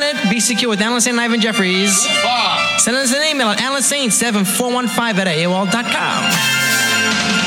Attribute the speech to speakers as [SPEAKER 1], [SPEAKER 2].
[SPEAKER 1] Planet. Be secure with Alan Saint and Ivan Jeffries. Send us an email at alansaint7415 at AOL.com.